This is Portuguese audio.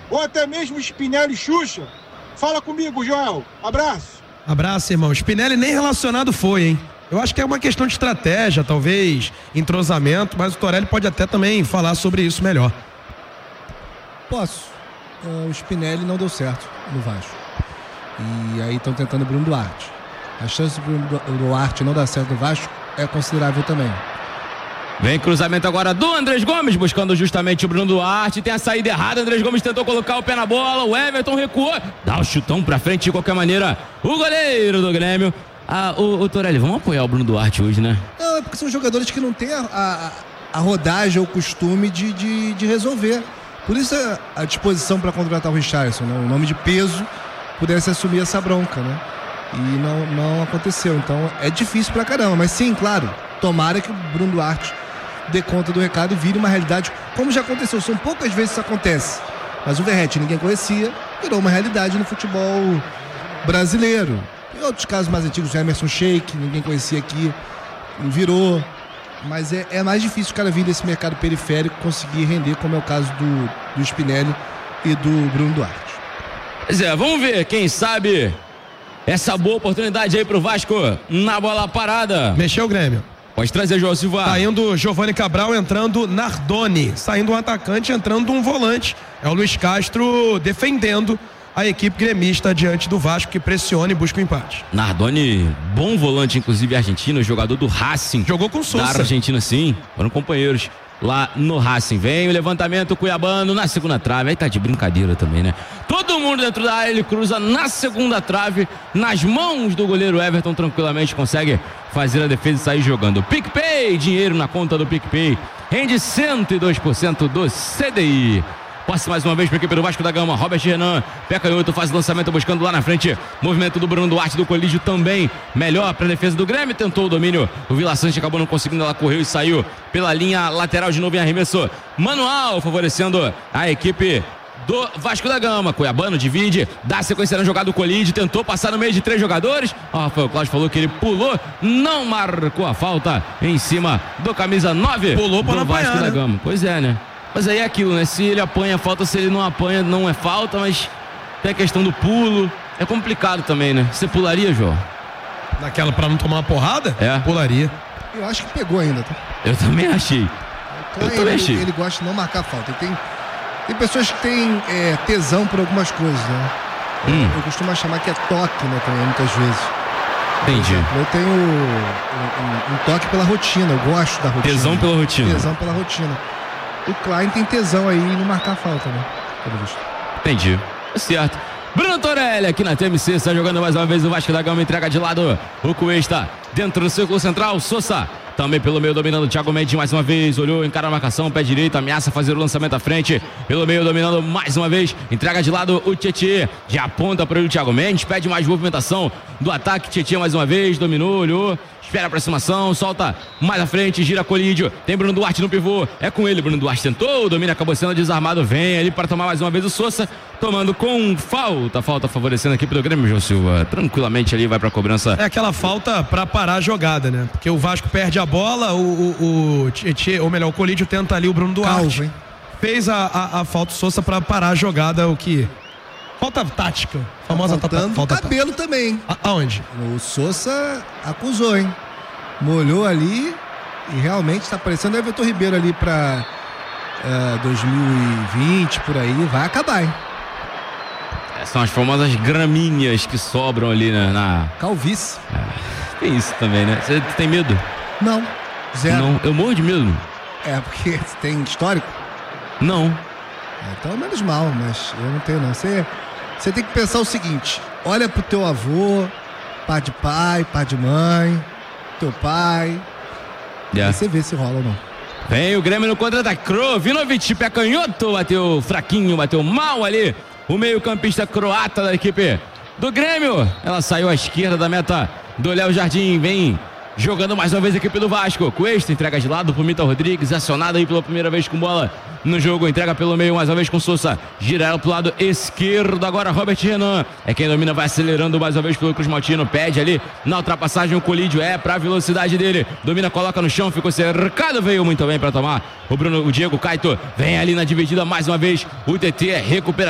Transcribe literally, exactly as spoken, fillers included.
ou até mesmo Spinelli e Xuxa? Fala comigo, Joel. Abraço. Abraço, irmão. Spinelli nem relacionado foi, hein? Eu acho que é uma questão de estratégia, talvez entrosamento, mas o Torelli pode até também falar sobre isso melhor. Posso. Uh, o Spinelli não deu certo no Vasco. E aí estão tentando o Bruno Duarte. A chance do Bruno Duarte não dar certo no Vasco é considerável também. Vem cruzamento agora do Andrés Gomes, buscando justamente o Bruno Duarte. Tem a saída errada, Andrés Gomes tentou colocar o pé na bola, o Everton recuou, dá o chutão pra frente de qualquer maneira. O goleiro do Grêmio. Ah, o, o Torelli, vamos apoiar o Bruno Duarte hoje, né? Não, é porque são jogadores que não têm a, a, a rodagem ou o costume de, de, de resolver. Por isso a, a disposição para contratar o Richarlison, né? O nome de peso pudesse assumir essa bronca, né? E não, não aconteceu. Então é difícil pra caramba. Mas sim, claro, tomara que o Bruno Duarte dê conta do recado e vire uma realidade, como já aconteceu. São poucas vezes isso acontece. Mas o Verratti ninguém conhecia, virou uma realidade no futebol brasileiro. Em outros casos mais antigos, o Emerson Sheik, ninguém conhecia aqui, virou. Mas é, é mais difícil o cara vir desse mercado periférico conseguir render, como é o caso do, do Spinelli e do Bruno Duarte. Pois é, vamos ver, quem sabe essa boa oportunidade aí pro Vasco na bola parada. Mexeu o Grêmio. Pode trazer, João Silva. Saindo Giovani Cabral, entrando Nardoni. Saindo um atacante, entrando um volante. É o Luiz Castro defendendo a equipe gremista diante do Vasco, que pressiona e busca o empate. Nardoni, bom volante, inclusive argentino, jogador do Racing. Jogou com Sousa. Da Argentina, sim. Foram companheiros lá no Racing. Vem o levantamento cuiabano na segunda trave. Aí tá de brincadeira também, né? Todo mundo dentro da área, ele cruza na segunda trave, nas mãos do goleiro Everton, tranquilamente consegue fazer a defesa e sair jogando. PicPay, dinheiro na conta do PicPay, rende cento e dois por cento do C D I. Passe mais uma vez para a equipe do Vasco da Gama. Robert Renan, pé canhoto, faz o lançamento buscando lá na frente. Movimento do Bruno Duarte, do Colígio também. Melhor para a defesa do Grêmio. Tentou o domínio. O Vila Sante acabou não conseguindo. Ela correu e saiu pela linha lateral de novo em arremesso manual, favorecendo a equipe do Vasco da Gama. Cuiabano divide, dá sequência na jogada do Colídio, tentou passar no meio de três jogadores. O Rafael Cláudio falou que ele pulou, não marcou a falta em cima do camisa nove. Pulou para do não Vasco apanhar, da né? Gama. Pois é, né? Mas aí é aquilo, né? Se ele apanha falta, se ele não apanha, não é falta, mas tem a questão do pulo. É complicado também, né? Você pularia, João? Naquela pra não tomar uma porrada? É. Pularia. Eu acho que pegou ainda, tá? Eu também achei. Então, Eu também ele, achei. ele gosta de não marcar falta. Ele tem, tem pessoas que têm é, tesão por algumas coisas, né? Hum. Eu costumo chamar que é toque, né, também, muitas vezes. Entendi. Eu tenho um, um, um toque pela rotina, eu gosto da rotina. Tesão pela rotina. Tesão pela rotina. O Klein tem tesão aí em não marcar falta, né? Pelo visto. Entendi. É certo. Bruno Torelli aqui na T M C, está jogando mais uma vez o Vasco da Gama, entrega de lado. O Cuesta dentro do círculo central, Sousa também pelo meio dominando o Thiago Mendes mais uma vez, olhou, encara a marcação, pé direito, ameaça fazer o lançamento à frente, pelo meio dominando mais uma vez, entrega de lado o Tietê, já aponta para ele o Thiago Mendes, pede mais movimentação do ataque, Tietê mais uma vez, dominou, olhou, espera a aproximação, solta mais à frente, gira Colídio, tem Bruno Duarte no pivô, é com ele, Bruno Duarte tentou, o domínio acabou sendo desarmado, vem ali para tomar mais uma vez o Sousa, tomando com falta, falta favorecendo a equipe do Grêmio, João Silva, tranquilamente ali vai para a cobrança. É aquela falta para parar a jogada, né? Porque o Vasco perde a bola, o, o, o Tietê, ou melhor, o Colídio tenta ali o Bruno Duarte. Calvo, hein? Fez a, a, a falta Sousa para parar a jogada, o que... Falta tática. Famosa tá faltando falta cabelo tá... também, hein? A, aonde? O Sousa acusou, hein? Molhou ali e realmente tá parecendo o Everton Ribeiro ali pra uh, dois mil e vinte, por aí, vai acabar, hein? São as famosas graminhas que sobram ali na... na... Calvície. É, tem isso também, né? Você tem medo? Não, zero. Não, eu morro de medo. É, porque você tem histórico? Não. É, então menos mal, mas eu não tenho não. Você, você tem que pensar o seguinte, olha pro teu avô, pai de pai, pai de mãe, teu pai, Yeah. aí você vê se rola ou não. Vem o Grêmio no contra-ataque. Krovinovic, pé canhoto, bateu fraquinho, bateu mal ali. O meio-campista croata da equipe do Grêmio. Ela saiu à esquerda da meta do Léo Jardim. Vem jogando mais uma vez a equipe do Vasco. Cuesta entrega de lado pro Mita Rodrigues, acionado aí pela primeira vez com bola no jogo. Entrega pelo meio mais uma vez com Sousa. Gira ela pro lado esquerdo. Agora Robert Renan. É quem domina, vai acelerando mais uma vez pelo Cruz Maltino. Pede ali na ultrapassagem o Colídio. É pra velocidade dele. Domina, coloca no chão, ficou cercado. Veio muito bem pra tomar. O Bruno, o Diego Caito vem ali na dividida mais uma vez. O T T recupera.